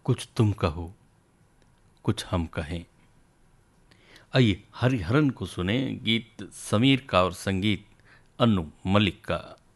कुछ तुम कहो कुछ हम कहें। आइए हरिहरन को सुने, गीत समीर का और संगीत अनु मलिक का।